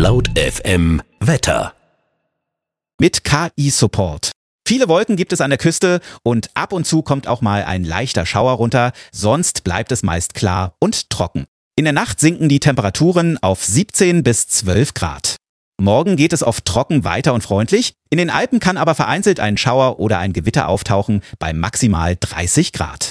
Laut FM Wetter. Mit KI-Support. Viele Wolken gibt es an der Küste und ab und zu kommt auch mal ein leichter Schauer runter, sonst bleibt es meist klar und trocken. In der Nacht sinken die Temperaturen auf 17 bis 12 Grad. Morgen geht es oft trocken weiter und freundlich, in den Alpen kann aber vereinzelt ein Schauer oder ein Gewitter auftauchen bei maximal 30 Grad.